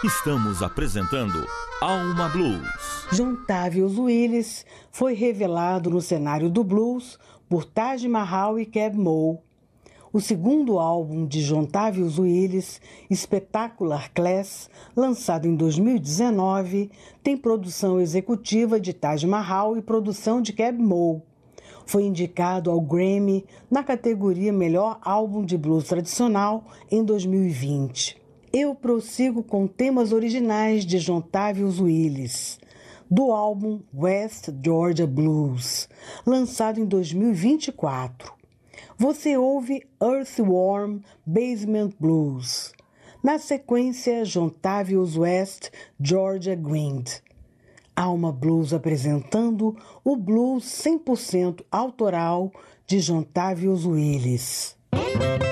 Estamos apresentando Alma Blues. John Tavius Willis foi revelado no cenário do blues por Taj Mahal e Keb' Mo'. O segundo álbum de John Tavius Willis, Spectacular Class, lançado em 2019, tem produção executiva de Taj Mahal e produção de Keb' Mo'. Foi indicado ao Grammy na categoria Melhor Álbum de Blues Tradicional em 2020. Eu prossigo com temas originais de John Tavius Willis, do álbum West Georgia Blues, lançado em 2024. Você ouve Earthworm Basement Blues. Na sequência, John Tavius West Georgia Grind. Alma Blues apresentando o blues 100% autoral de John Tavius Willis.